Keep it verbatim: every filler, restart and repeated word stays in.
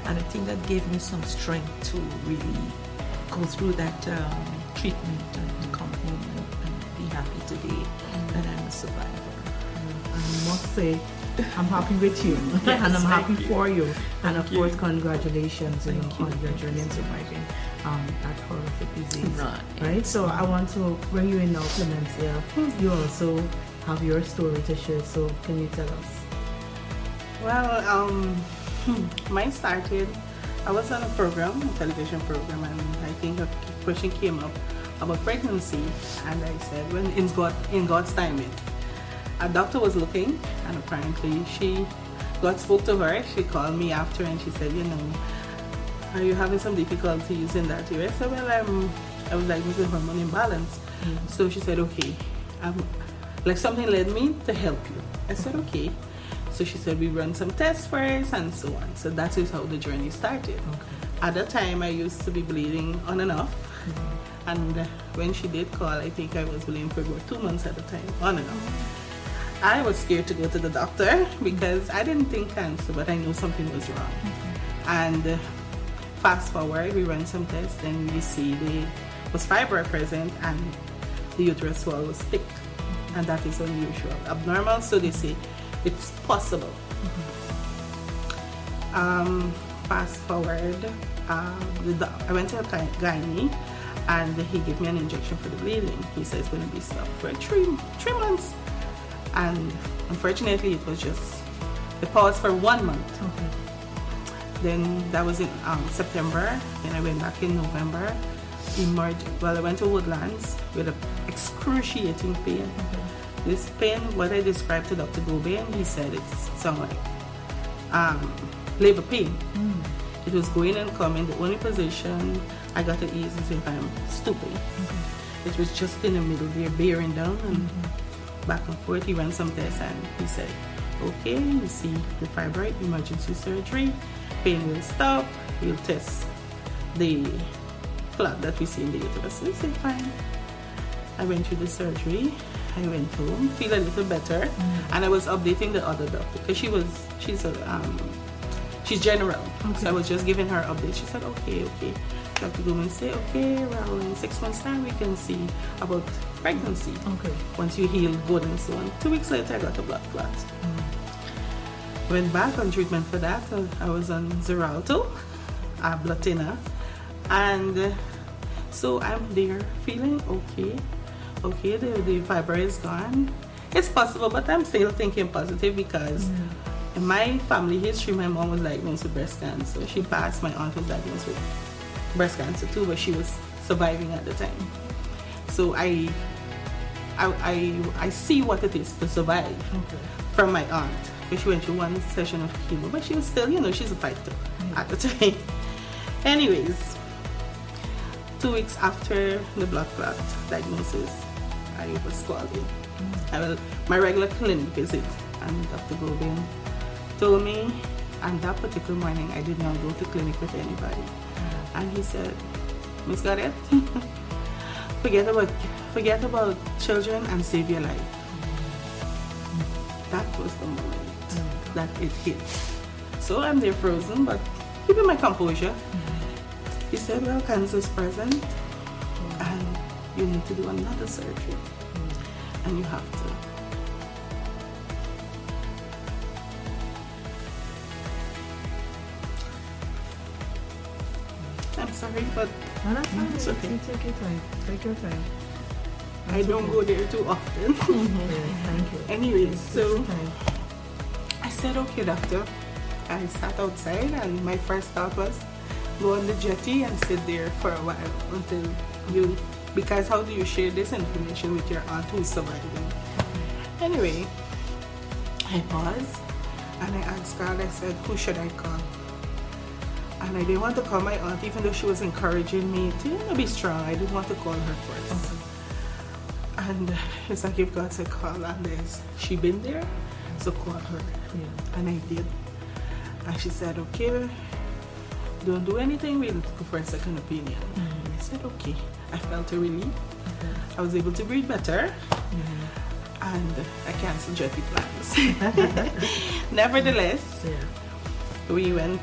And I think that gave me some strength to really go through that um, treatment and to come home and, and be happy today mm-hmm. that I'm a survivor. I must say, I'm happy with you, yes, and I'm happy you. for you. And of you. course, congratulations you know, you. on your journey in surviving um, that horrific disease. Right. right. So I want to bring you in now, Clemencia. You also have your story to share. So can you tell us? Well, um, mine started. I was on a program, a television program, and I think a question came up about pregnancy, and I said, "When in God, in God's timing." A doctor was looking, and apparently she, God spoke to her. She called me after and she said, you know, are you having some difficulties in that area? I said, well, I'm, I was diagnosed with hormone imbalance. Mm-hmm. So she said, okay, um, like something led me to help you. I said, okay. So she said, we run some tests first and so on. So that is how the journey started. Okay. At that time, I used to be bleeding on and off. Mm-hmm. And uh, when she did call, I think I was bleeding for about two months at a time, on and off. Mm-hmm. I was scared to go to the doctor because I didn't think cancer, but I knew something was wrong. Mm-hmm. And uh, fast forward, we run some tests, and we see there was fibroid present and the uterus wall was thick, mm-hmm. and that is unusual, abnormal. So they say it's possible. Mm-hmm. Um, fast forward, uh, the, I went to a gynae, and he gave me an injection for the bleeding. He said it's going to be stopped for three three months. And unfortunately, it was just the pause for one month. Okay. Then that was in um, September. Then I went back in November. Emerged, well, I went to Woodlands with an excruciating pain. Okay. This pain, what I described to Doctor Gobain, he said it's something like um, labor pain. Mm. It was going and coming. The only position I got to ease is if I'm stooping. Okay. It was just in the middle there, bearing down. And mm-hmm. back and forth. He ran some tests and he said, okay, you see the fibroid, emergency surgery, pain will stop, we'll test the clot that we see in the uterus. We said, fine. I went through the surgery, I went home, feel a little better, mm-hmm. and I was updating the other doctor because she was, she's a, um, she's general. Okay. So I was just giving her updates. She said, okay, okay. Doctor Gobain said, okay, well, in six months' time we can see about pregnancy. Okay. Once you heal good and so on. Two weeks later, I got a blood clot. Mm. Went back on treatment for that. I was on Xarelto, uh, blood thinner, and uh, so I'm there feeling okay. Okay, the, the fibroid is gone. It's possible, but I'm still thinking positive because mm. in my family history, my mom was diagnosed with breast cancer. She passed. My aunt was diagnosed with breast cancer too, but she was surviving at the time. So I, I, I, I see what it is to survive okay. from my aunt. Because she went through one session of chemo, but she was still, you know, she's a fighter mm-hmm. at the time. Anyways, two weeks after the blood clot diagnosis, I was called in. Mm-hmm. I will, my regular clinic visit, and Doctor Gobain told me, and that particular morning I did not go to clinic with anybody. And he said, Miss Garrett, forget about forget about children and save your life. That was the moment mm-hmm. that it hit. So I'm there frozen, but keeping my composure. Mm-hmm. He said, well, cancer is present, mm-hmm. and you need to do another surgery, mm-hmm. and you have to. I'm sorry, but no, that's fine. It's okay. Take your time. Take your time. That's I don't okay. go there too often. Mm-hmm. Yeah, thank you. Anyways, so I said, okay, doctor. I sat outside, and my first thought was go on the jetty and sit there for a while until you, because how do you share this information with your aunt who's surviving? Anyway, I paused and I asked God, I said, who should I call? And I didn't want to call my aunt, even though she was encouraging me to, you know, be strong. I didn't want to call her first. Okay. And it's like if God said call, and there's she been there, so call her. Yeah. And I did. And she said, okay, don't do anything, we'll go for a second opinion. Mm-hmm. I said, okay. I felt a relief. Mm-hmm. I was able to breathe better. Mm-hmm. And I canceled jetty plans. Nevertheless, yeah. we went